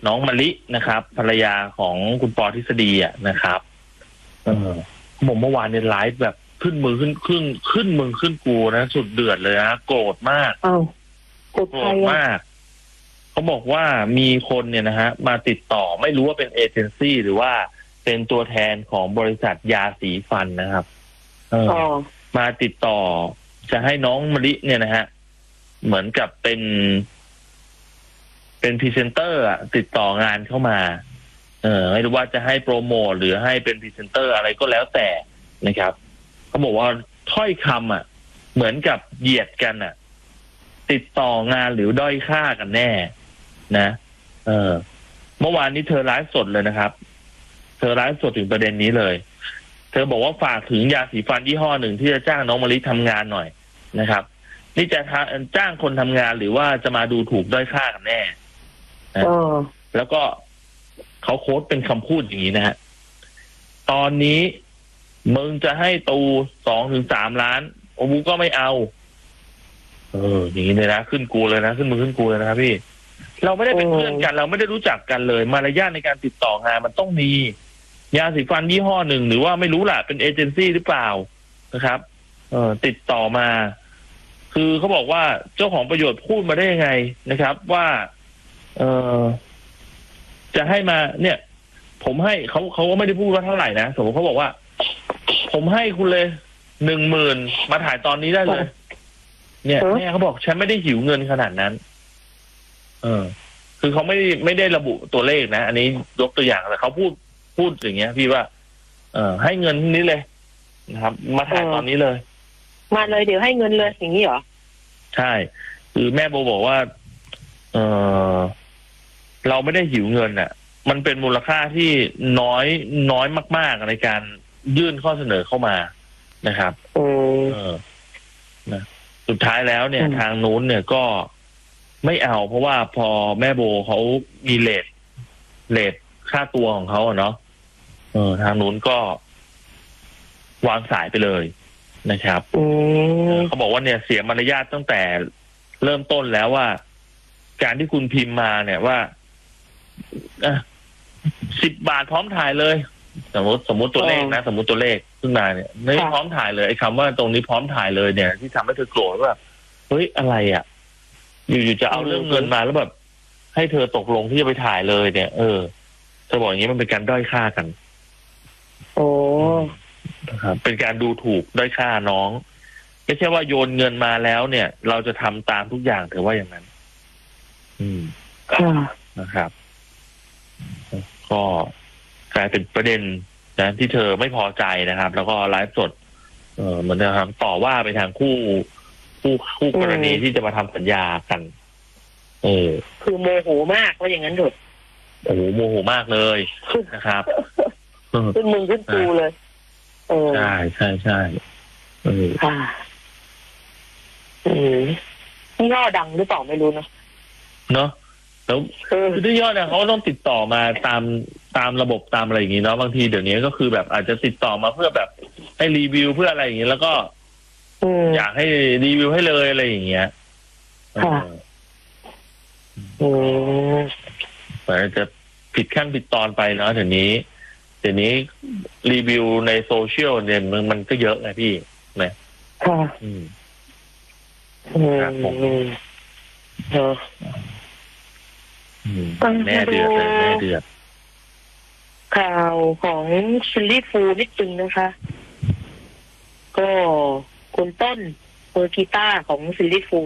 น้องมะลินะครับภรรยาของคุณปอทฤษฎีนะครับผมเมื่อวานเนี่ยไลฟ์แบบขึ้นมึงขึ้นกูนะสุดเดือดเลยนะโกรธมากโกรธมากเขาบอกว่ามีคนเนี่ยนะฮะมาติดต่อไม่รู้ว่าเป็นเอเจนซี่หรือว่าเป็นตัวแทนของบริษัทยาสีฟันนะครับมาติดต่อจะให้น้องมะลิเนี่ยนะฮะเหมือนกับเป็นพรีเซนเตอร์ติดต่องานเข้ามาไม่รู้ว่าจะให้โปรโมทหรือให้เป็นพรีเซนเตอร์อะไรก็แล้วแต่นะครับเขาบอกว่าถ้อยคำเหมือนกับเหยียดกันติดต่องานหรือด้อยค่ากันแน่นะเมื่อวานนี้เธอไลฟ์สดเลยนะครับเธอไลฟ์สดถึงประเด็นนี้เลยเธอบอกว่าฝากถึงยาสีฟันยี่ห้อหนึ่งที่จะจ้างน้องมะลิทำงานหน่อยนะครับนี่จะจ้างคนทำงานหรือว่าจะมาดูถูกด้อยค่ากันแน่แล้วก็เขาโค้ดเป็นคำพูดอย่างนี้นะฮะตอนนี้มึงจะให้ตู2-3 ล้านโอ้บูก็ไม่เอาอย่างนี้เลยนะขึ้นกูเลยนะขึ้นมือขึ้นกูเลยนะครับพี่เราไม่ได้เป็นเพื่อนกันเราไม่ได้รู้จักกันเลยมารยาทในการติดต่องานมันต้องมียาสีฟันยี่ห้อหนึ่งหรือว่าไม่รู้แหละเป็นเอเจนซี่หรือเปล่านะครับติดต่อมาคือเขาบอกว่าเจ้าของประโยชน์พูดมาได้ยังไงนะครับว่าจะให้มาเนี่ยผมให้เขาก็ไม่ได้พูดว่าเท่าไหร่นะสมมติเขาบอกว่าผมให้คุณเลย10,000มาถ่ายตอนนี้ได้เลยเนี่ยแม่เขาบอกฉันไม่ได้หิวเงินขนาดนั้นคือเขาไม่ได้ระบุตัวเลขนะอันนี้ยกตัวอย่างแต่เขาพูดอย่างเงี้ยพี่ว่าให้เงินนี้เลยนะครับมาถ่ายตอนนี้เลยมาเลยเดี๋ยวให้เงินเลยอย่างนี้เหรอใช่คือแม่โบบอกว่าเราไม่ได้หิวเงินมันเป็นมูลค่าที่น้อยมากๆในการยื่นข้อเสนอเข้ามานะครับนะสุดท้ายแล้วเนี่ยทางนู้นเนี่ยก็ไม่เอาเพราะว่าพอแม่โบเขามีเรทค่าตัวของเขาเนาะทางนู้นก็วางสายไปเลยนะครับเขาบอกว่าเนี่ยเสียมารยาทตั้งแต่เริ่มต้นแล้วว่าการที่คุณพิมพ์มาเนี่ยว่า10 บาทพร้อมถ่ายเลยสมมติตัวเลขนะสมมติตัวเลขขึ้นมาเนี่ยไม่พร้อมถ่ายเลยไอ้คำว่าตรงนี้พร้อมถ่ายเลยเนี่ยที่ทำให้เธอโกรธว่าเฮ้ยอะไรอยู่จะเอาเรื่องเงินมาแล้วแบบให้เธอตกลงที่จะไปถ่ายเลยเนี่ยเธอบอกอย่างนี้มันเป็นการด้อยค่ากันนะครับเป็นการดูถูกด้อยค่าน้องไม่ใช่ว่าโยนเงินมาแล้วเนี่ยเราจะทำตามทุกอย่างเธอว่าอย่างนั้นนะครับก็กลายเป็นประเด็นนะที่เธอไม่พอใจนะครับแล้วก็ไลฟ์สดเหมือนจะทำต่อว่าไปทางคู่กรณีที่จะมาทำสัญญากันคือโมโหมากว่าอย่างนั้นเถอะโอ้โหโมโหมากเลยนะครับขึ้นมึงขึ้นกูเลยใช่ค่ะนี่ย่อดังหรือเปล่าไม่รู้เนาะแล้วคือที่ยอดเนี่ยเขาต้องติดต่อมาตามระบบตามอะไรอย่างงี้เนาะบางทีเดี๋ยวนี้ก็คือแบบอาจจะติดต่อมาเพื่อแบบให้รีวิวเพื่ออะไรอย่างงี้แล้วก็อยากให้รีวิวให้เลยอะไรอย่างเงี้ยแต่จะผิดขั้นผิดตอนไปเนาะเดี๋ยวนี้รีวิวในโซเชียลเนี่ยมันก็เยอะไงพี่นะครับผมแม่เดือดเลยแม่เดือดข่าวของซิลลี่ฟูนิดนึงนะคะก็คุณต้นมือกีตาร์ของซิลลี่ฟู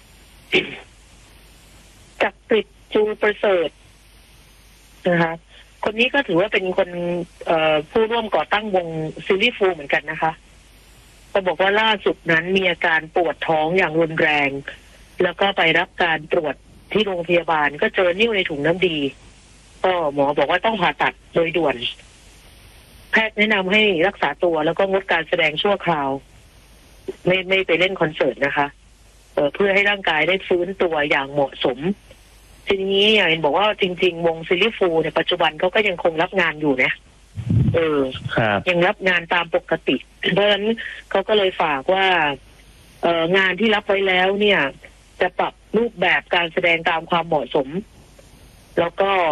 จักริดจูประเสริฐนะคะคนนี้ก็ถือว่าเป็นคนผู้ร่วมก่อตั้งวงซิลลี่ฟูเหมือนกันนะคะก็บอกว่าล่าสุดนั้นมีอาการปวดท้องอย่างรุนแรงแล้วก็ไปรับการตรวจที่โรงพยาบาลก็เจอนิ่วในถุงน้ำดีก็หมอบอกว่าต้องผ่าตัดโดยด่วนแพทย์แนะนำให้รักษาตัวแล้วก็งดการแสดงชั่วคราวไม่ไปเล่นคอนเสิร์ตนะคะเพื่อให้ร่างกายได้ฟื้นตัวอย่างเหมาะสมทีนี้อย่างเห็นบอกว่าจริงๆวงซิลลี่ฟูเนี่ยปัจจุบันเขาก็ยังคงรับงานอยู่นะยังรับงานตามปกติเพราะฉะนั้นเขาก็เลยฝากว่างานที่รับไว้แล้วเนี่ยจะปรับรูปแบบการแสดงตามความเหมาะสมแล้วก็